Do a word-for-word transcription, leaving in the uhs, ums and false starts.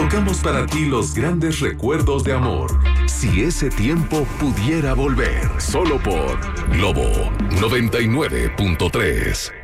tocamos para ti los grandes recuerdos de amor. Si ese tiempo pudiera volver, solo por Globo noventa y nueve punto tres.